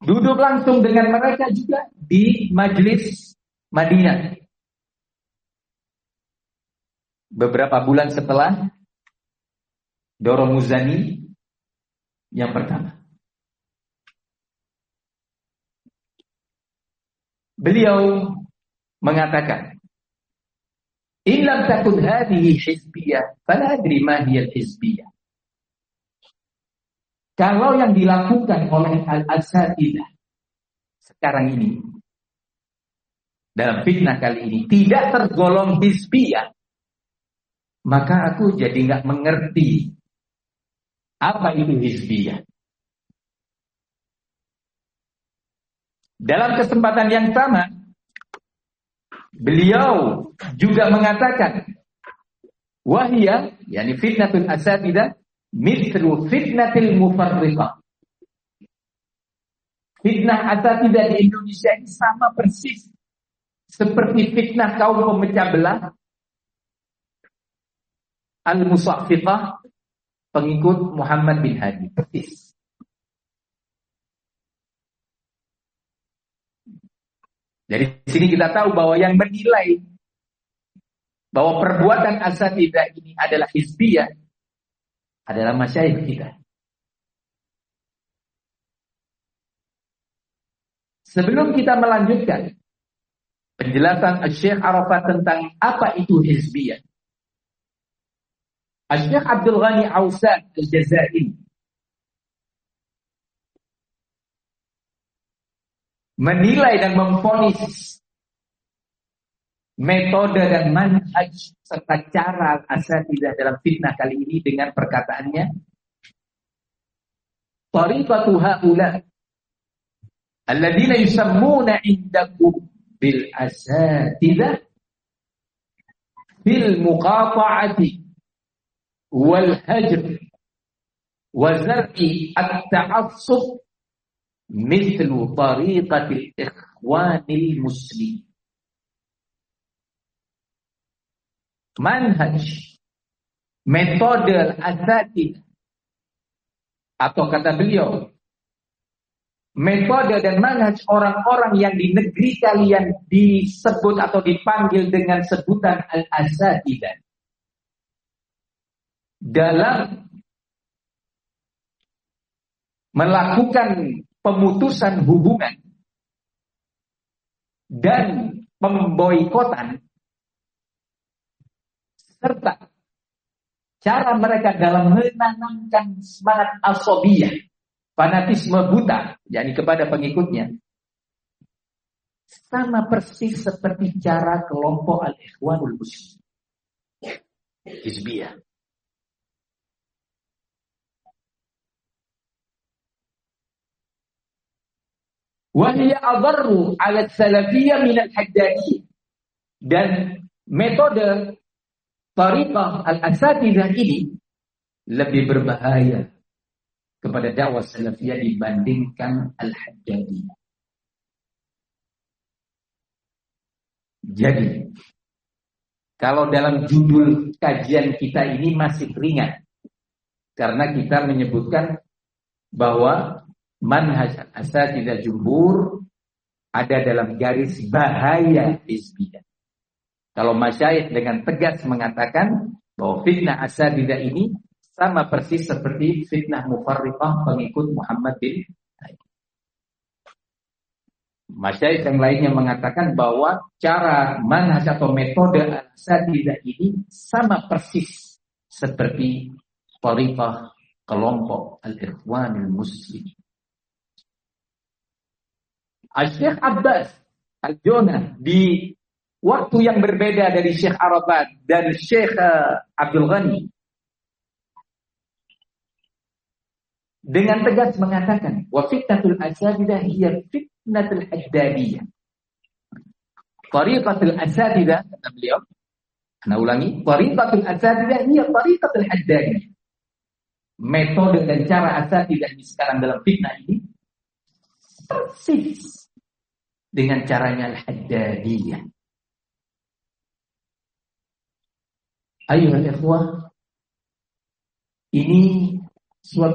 duduk langsung dengan mereka juga di Majlis Madinah. Beberapa bulan setelah Doro Muzani yang pertama. Beliau mengatakan, "In lam takun hadhihi hizbiyah, fala adri ma hiya hizbiyah." Kalau yang dilakukan oleh al-asatidah sekarang ini, dalam fitnah kali ini, tidak tergolong hizbiyah, maka aku jadi nggak mengerti apa itu hizbiyah. Dalam kesempatan yang sama, beliau juga mengatakan, wahia, yakni fitnatul asatidah, mithlu fitnatil mufarriqah. Fitnah asatidah di Indonesia ini sama persis seperti fitnah kaum pemecah belah, al-musaffiqah, pengikut Muhammad bin Hadi, persis. Dari sini kita tahu bahwa yang menilai bahwa perbuatan asatidah ini adalah hizbiyah adalah masyayikh kita. Sebelum kita melanjutkan penjelasan Syekh Arafat tentang apa itu hizbiyah, Syekh Abdul Ghani Ausad Al-Jazairi menilai dan memvonis metode dan manhaj serta cara asatidah dalam fitnah kali ini dengan perkataannya, tariqatu haula alladziina yusammuna indakum bil asatidah fil muqata'ati wal hajr wa zar'i at-ta'assub mithlu tariqatil ikhwanil muslim. Manhaj, metode asatidah, atau kata beliau, metode dan manhaj orang-orang yang di negeri kalian disebut atau dipanggil dengan sebutan al-asatidah dalam melakukan pemutusan hubungan dan pemboikotan, serta cara mereka dalam menanamkan semangat asobiyah, fanatisme buta, yakni kepada pengikutnya, sama persis seperti cara kelompok al-ikhwanul muslim, hizbiyah. Wahia adarru ala salafiyah minal haddadiyah. Dan metode tariqah al-asatidah ini lebih berbahaya kepada dakwah salafiyah dibandingkan al-haddadiyah. Jadi, kalau dalam judul kajian kita ini masih ringan, karena kita menyebutkan bahwa manhaj asatidah jumhur ada dalam garis bahaya hizbiyah. Kalau masyayikh dengan tegas mengatakan bahwa fitnah asatidah ini sama persis seperti fitnah mufarriqah pengikut Muhammad bin Hadi. Masyayikh yang lainnya mengatakan bahwa cara manhaj atau metode asatidah ini sama persis seperti thariqah kelompok al-ikhwanul muslim. Syekh Abbas Al-Jona di waktu yang berbeda dari Syekh Arafat dan Syekh Abdul Ghani dengan tegas mengatakan wa fitnatul asatidah hiya fitnatul haddadiyah. Tariqatul asatidah, kata beliau, ana ulangi, tariqatul asatidah hiya tariqatul haddadiyah. Metode dan cara asatidah ini sekarang dalam fitnah ini persis dengan caranya al-haddadiyah. Ayuhal ikhwah, ini suatu